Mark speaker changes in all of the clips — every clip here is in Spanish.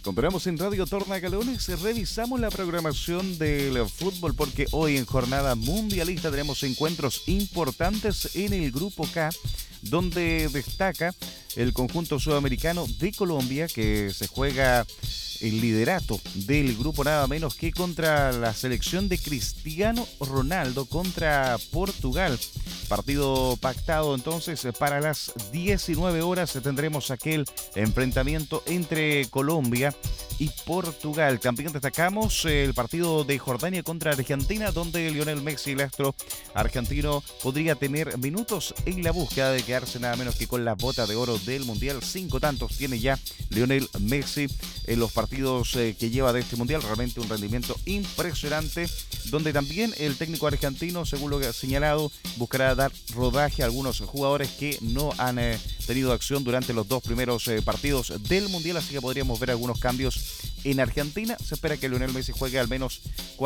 Speaker 1: Continuamos en Radio Tornacalones, revisamos la programación del fútbol porque hoy en jornada mundialista tenemos encuentros importantes en el Grupo K, donde destaca el conjunto sudamericano de Colombia, que se juega el liderato del grupo nada menos que contra la selección de Cristiano Ronaldo contra Portugal. Partido pactado entonces para las 19 horas. Tendremos aquel enfrentamiento entre Colombia y Portugal. También destacamos el partido de Jordania contra Argentina, donde Lionel Messi, el astro argentino, podría tener minutos en la búsqueda de quedarse nada menos que con la bota de oro del Mundial. 5 tantos tiene ya Lionel Messi en los partidos que lleva de este Mundial. Realmente un rendimiento impresionante, donde también el técnico argentino, según lo que ha señalado, buscará dar rodaje a algunos jugadores que no han tenido acción durante los dos primeros partidos del Mundial, así que podríamos ver algunos cambios en Argentina. Se espera que Lionel Messi juegue al menos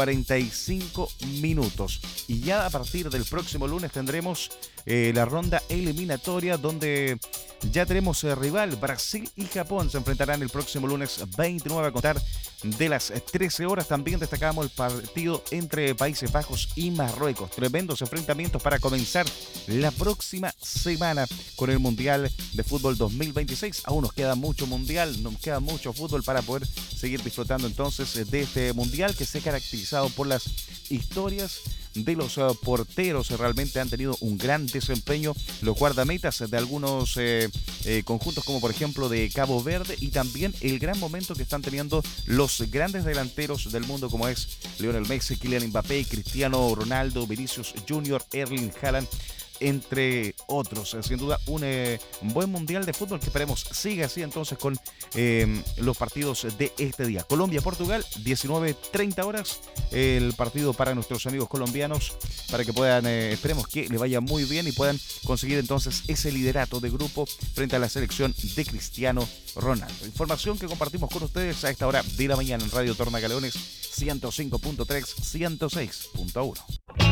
Speaker 1: 45 minutos. Y ya a partir del próximo lunes tendremos la ronda eliminatoria, donde ya tenemos rival. Brasil y Japón se enfrentarán el próximo lunes 29 a contar de las 13 horas. También destacamos el partido entre Países Bajos y Marruecos. Tremendos enfrentamientos para comenzar la próxima semana con el Mundial de Fútbol 2026. Aún nos queda mucho Mundial, nos queda mucho fútbol para poder seguir disfrutando entonces de este Mundial, que se ha caracterizado por las historias de los porteros. Realmente han tenido un gran desempeño los guardametas de algunos conjuntos, como por ejemplo de Cabo Verde, y también el gran momento que están teniendo los grandes delanteros del mundo, como es Lionel Messi, Kylian Mbappé, Cristiano Ronaldo, Vinicius Junior, Erling Haaland, entre otros. Sin duda un buen mundial de fútbol que esperemos siga así entonces con los partidos de este día. Colombia-Portugal, 19:30 horas, el partido para nuestros amigos colombianos, para que puedan, esperemos que le vaya muy bien y puedan conseguir entonces ese liderato de grupo frente a la selección de Cristiano Ronaldo. Información que compartimos con ustedes a esta hora de la mañana en Radio Tornacalones 105.3, 106.1.